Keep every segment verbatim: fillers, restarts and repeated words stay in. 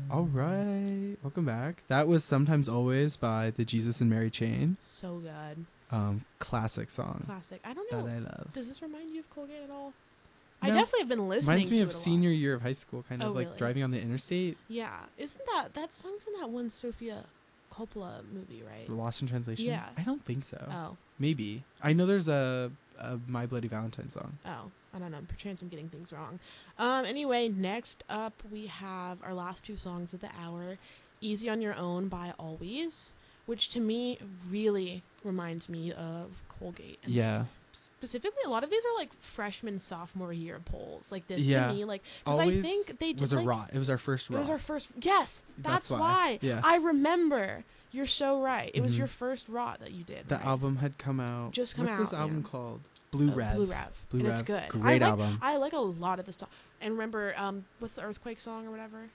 All right. Welcome back. That was Sometimes Always by the Jesus and Mary Chain. So good. Um, classic song. Classic. I don't know. That I love. Does this remind you of Colgate at all? No. I definitely have been listening Reminds me to of it a senior lot. year of high school, kind Oh, of like really? driving on the interstate. Yeah. Isn't that, that song's in that one Sofia Coppola movie, right? Lost in Translation? Yeah. I don't think so. Oh. Maybe. I know there's a, a My Bloody Valentine song. Oh. I don't know. Perchance I'm getting things wrong. Um. Anyway, next up we have our last two songs of the hour. Easy on Your Own by Always, which to me really reminds me of Colgate. And Yeah. specifically, a lot of these are like freshman, sophomore year polls. Like this Yeah. to me, like, because I Always think they just was a like, rot. It was our first it rot. was our first. Yes, that's, That's why. why. Yeah. I remember. You're so right. It was Mhm. your first rot that you did. The right? album had come out. Just come What's out, this album yeah. called? Blue Uh, Rev. Blue Rev. Blue and Rev. it's good. Great I like, album. I like a lot of the stuff. And remember, um, what's the Earthquake song or whatever?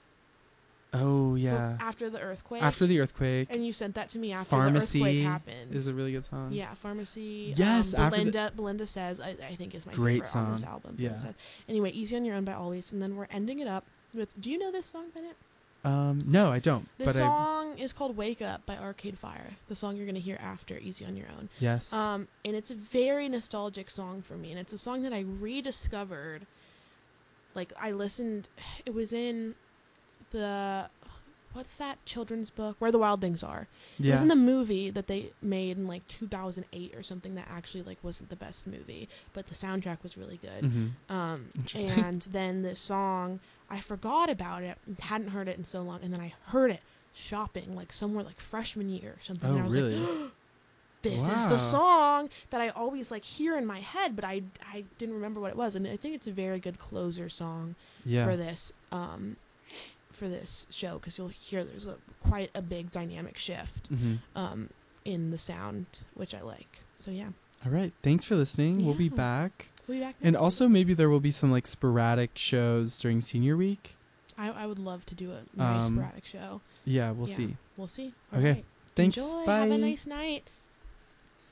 Oh, Well, yeah. after the earthquake. After the earthquake. And you sent that to me after Pharmacy the earthquake happened. is a really good song. Yeah, Pharmacy. Yes, um, after the- Belinda. Belinda Says, I, I think is my Great favorite on this song. album. Yeah. Belinda Says. Anyway, Easy on Your Own by Always, and then we're ending it up with. Do you know this song, Bennett? Um, no, I don't. This but I, song is called "Wake Up" by Arcade Fire. The song you're gonna hear after "Easy on Your Own." yes. Um, and it's a very nostalgic song for me, and it's a song that I rediscovered. Like I listened, it was in the. What's that children's book? Where the Wild Things Are. It yeah. was in the movie that they made in like two thousand eight or something that actually like wasn't the best movie, but the soundtrack was really good. Mm-hmm. Um, Interesting. and then the song, I forgot about it, hadn't heard it in so long, and then I heard it shopping like somewhere like freshman year or something. Oh, and I was really? like, this is Wow. the song that I always like hear in my head, but I I didn't remember what it was, and I think it's a very good closer song Yeah. for this. Um, for this show, because you'll hear there's a quite a big dynamic shift Mm-hmm. um in the sound, which I like. So yeah, All right. Thanks for listening. We'll be Yeah. back. we'll be back next And week. also maybe there will be some like sporadic shows during senior week. I, I would love to do a nice Um, sporadic show. Yeah, we'll Yeah. see. We'll see. Okay. All right. Thanks. Enjoy. Bye. Have a nice night.